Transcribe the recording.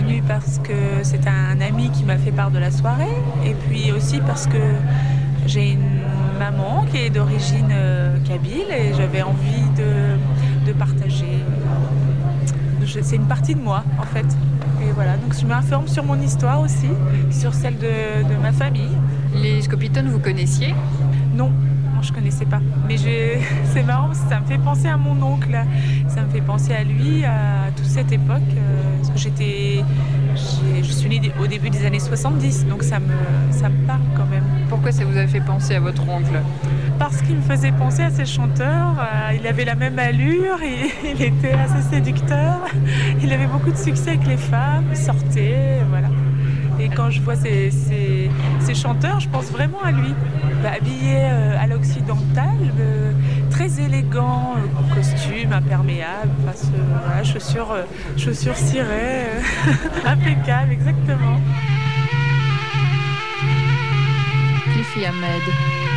venue parce que c'est un ami qui m'a fait part de la soirée. Et puis aussi parce que j'ai une maman qui est d'origine kabyle et j'avais envie de partager. C'est une partie de moi, en fait. Et voilà, donc je m'informe sur mon histoire aussi, sur celle de ma famille. Les Scopitones, vous connaissiez ? Non, je connaissais pas. Mais c'est marrant parce que ça me fait penser à mon oncle. Ça me fait penser à lui, à toute cette époque. Parce que je suis née au début des années 70, donc ça me parle quand même. Pourquoi ça vous a fait penser à votre oncle ? Parce qu'il me faisait penser à ces chanteurs. Il avait la même allure, il était assez séducteur. Il avait beaucoup de succès avec les femmes, il sortait, voilà. Et quand je vois ces chanteurs, je pense vraiment à lui. Habillé à l'occidental, très élégant, costume imperméable, voilà, chaussures cirées, impeccable, exactement. Cliffy Ahmed.